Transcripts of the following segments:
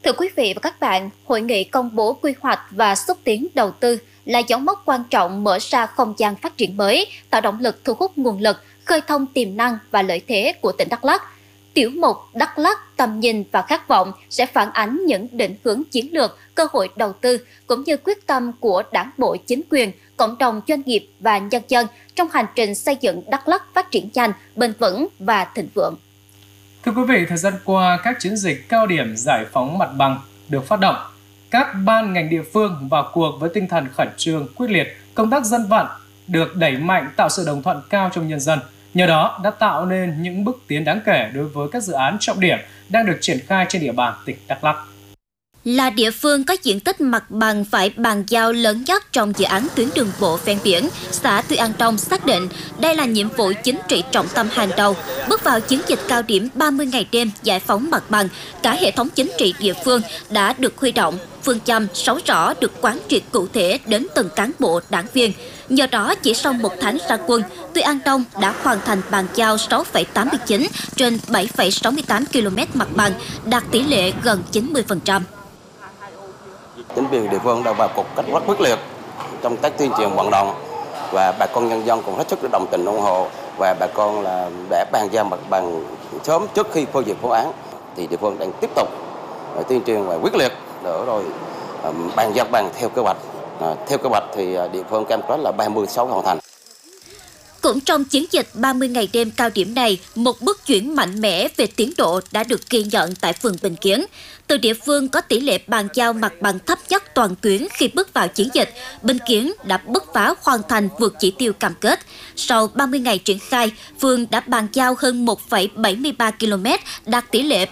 Thưa quý vị và các bạn, Hội nghị công bố quy hoạch và xúc tiến đầu tư là dấu mốc quan trọng mở ra không gian phát triển mới, tạo động lực thu hút nguồn lực, khơi thông tiềm năng và lợi thế của tỉnh Đắk Lắk. Tiểu mục Đắk Lắk tầm nhìn và khát vọng sẽ phản ánh những định hướng chiến lược, cơ hội đầu tư cũng như quyết tâm của Đảng bộ, chính quyền, cộng đồng doanh nghiệp và nhân dân trong hành trình xây dựng Đắk Lắk phát triển nhanh, bền vững và thịnh vượng. Thưa quý vị, thời gian qua, các chiến dịch cao điểm giải phóng mặt bằng được phát động. Các ban ngành địa phương vào cuộc với tinh thần khẩn trương, quyết liệt, công tác dân vận được đẩy mạnh, tạo sự đồng thuận cao trong nhân dân. Nhờ đó đã tạo nên những bước tiến đáng kể đối với các dự án trọng điểm đang được triển khai trên địa bàn tỉnh Đắk Lắk. Là địa phương có diện tích mặt bằng phải bàn giao lớn nhất trong dự án tuyến đường bộ ven biển, xã Tuy An Đông xác định đây là nhiệm vụ chính trị trọng tâm hàng đầu. Bước vào chiến dịch cao điểm 30 ngày đêm giải phóng mặt bằng, cả hệ thống chính trị địa phương đã được huy động, phương châm 6 rõ được quán triệt cụ thể đến từng cán bộ, đảng viên. Nhờ đó, chỉ sau một tháng ra quân, Tuy An Đông đã hoàn thành bàn giao 6,89 trên 7,68 km mặt bằng, đạt tỷ lệ gần 90%. Chính quyền địa phương đã vào cuộc cách rất quyết liệt trong các tuyên truyền vận động và bà con nhân dân cũng hết sức đồng tình ủng hộ, và bà con là để bàn giao mặt bằng sớm trước khi phê duyệt phương án. Thì địa phương đang tiếp tục tuyên truyền và quyết liệt để rồi bàn giao bằng theo kế hoạch. Theo kế hoạch thì địa phương cam kết là 36 hoàn thành. Cũng trong chiến dịch 30 ngày đêm cao điểm này, một bước chuyển mạnh mẽ về tiến độ đã được ghi nhận tại phường Bình Kiến. Từ địa phương có tỷ lệ bàn giao mặt bằng thấp nhất toàn tuyến khi bước vào chiến dịch, Bình Kiến đã bứt phá hoàn thành vượt chỉ tiêu cam kết. Sau 30 ngày triển khai, phường đã bàn giao hơn 1,73 km, đạt tỷ lệ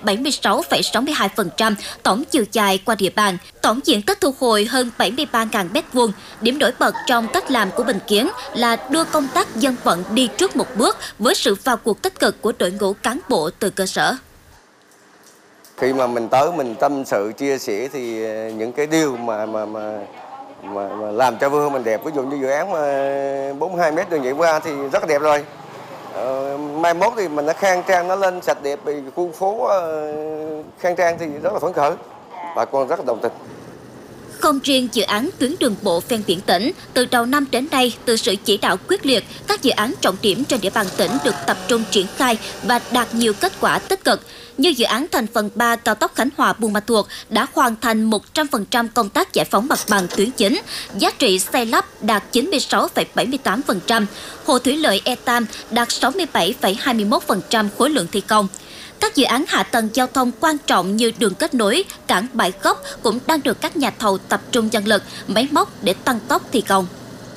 76,62% tổng chiều dài qua địa bàn. Tổng diện tích thu hồi hơn 73.000 m². Điểm nổi bật trong cách làm của Bình Kiến là đưa công tác dân vận đi trước một bước với sự vào cuộc tích cực của đội ngũ cán bộ từ cơ sở. Khi mà mình tới mình tâm sự chia sẻ thì những cái điều mà làm cho quê hương mình đẹp, ví dụ như dự án 42 m đường nhảy qua thì rất là đẹp rồi. Mai mốt thì mình đã khang trang nó lên sạch đẹp, khu phố khang trang thì rất là phấn khởi, bà con rất là đồng tình. Không riêng dự án tuyến đường bộ ven biển tỉnh, từ đầu năm đến nay, từ sự chỉ đạo quyết liệt, các dự án trọng điểm trên địa bàn tỉnh được tập trung triển khai và đạt nhiều kết quả tích cực. Như dự án thành phần 3 cao tốc Khánh Hòa - Buôn Ma Thuột đã hoàn thành 100% công tác giải phóng mặt bằng tuyến chính, giá trị xây lắp đạt 96,78%, hồ thủy lợi E Tam đạt 67,21% khối lượng thi công. Các dự án hạ tầng giao thông quan trọng như đường kết nối, cảng Bãi Gốc cũng đang được các nhà thầu tập trung nhân lực, máy móc để tăng tốc thi công.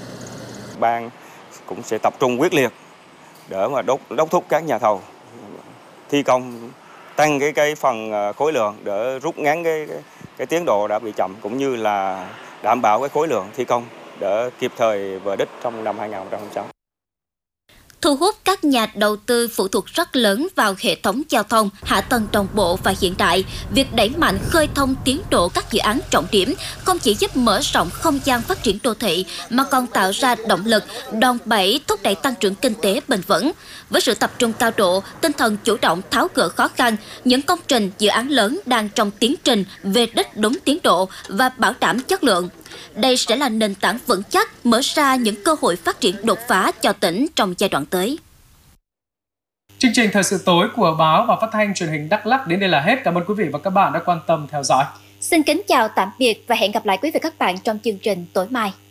Ban cũng sẽ tập trung quyết liệt để mà đốc thúc các nhà thầu thi công, tăng cái phần khối lượng để rút ngắn cái tiến độ đã bị chậm, cũng như là đảm bảo cái khối lượng thi công để kịp thời về đích trong năm 2026. Thu hút các nhà đầu tư phụ thuộc rất lớn vào hệ thống giao thông, hạ tầng đồng bộ và hiện đại. Việc đẩy mạnh khơi thông tiến độ các dự án trọng điểm không chỉ giúp mở rộng không gian phát triển đô thị mà còn tạo ra động lực, đòn bẩy thúc đẩy tăng trưởng kinh tế bền vững. Với sự tập trung cao độ, tinh thần chủ động tháo gỡ khó khăn, những công trình, dự án lớn đang trong tiến trình về đích đúng tiến độ và bảo đảm chất lượng. Đây sẽ là nền tảng vững chắc mở ra những cơ hội phát triển đột phá cho tỉnh trong giai đoạn tới. Chương trình Thời sự tối của báo và phát thanh truyền hình Đắk Lắk đến đây là hết. Cảm ơn quý vị và các bạn đã quan tâm theo dõi. Xin kính chào tạm biệt và hẹn gặp lại quý vị và các bạn trong chương trình tối mai.